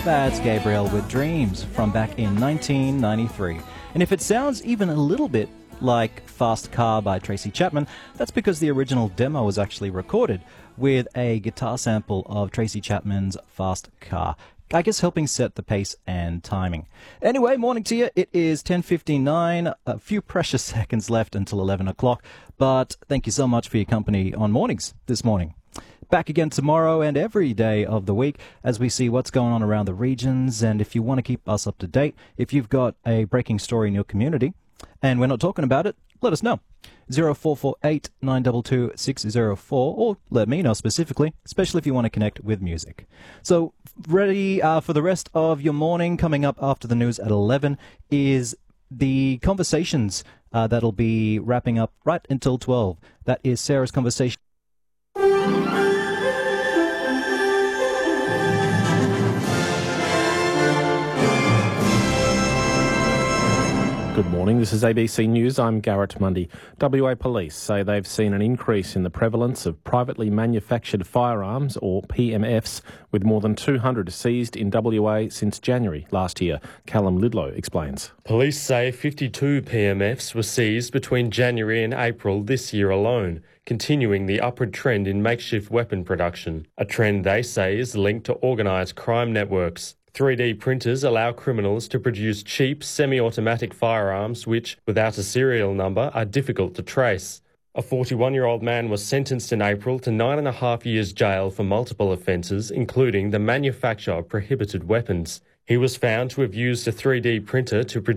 That's Gabriel with Dreams from back in 1993. And if it sounds even a little bit like Fast Car by Tracy Chapman, that's because the original demo was actually recorded with a guitar sample of Tracy Chapman's Fast Car, I guess helping set the pace and timing. Anyway, morning to you. It is 10:59, a few precious seconds left until 11 o'clock, but thank you so much for your company on mornings this morning. Back again tomorrow and every day of the week as we see what's going on around the regions. And if you want to keep us up to date, if you've got a breaking story in your community and we're not talking about it, let us know. 0448 922 604, or let me know specifically, especially if you want to connect with music. So ready for the rest of your morning. Coming up after the news at 11 is the conversations that'll be wrapping up right until 12. That is Sarah's conversation. Good morning, this is ABC News. I'm Garrett Mundy. WA Police say they've seen an increase in the prevalence of privately manufactured firearms, or PMFs, with more than 200 seized in WA since January last year. Callum Lidlow explains. Police say 52 PMFs were seized between January and April this year alone, continuing the upward trend in makeshift weapon production, a trend they say is linked to organised crime networks. 3D printers allow criminals to produce cheap, semi-automatic firearms which, without a serial number, are difficult to trace. A 41-year-old man was sentenced in April to 9.5 years jail for multiple offences, including the manufacture of prohibited weapons. He was found to have used a 3D printer to produce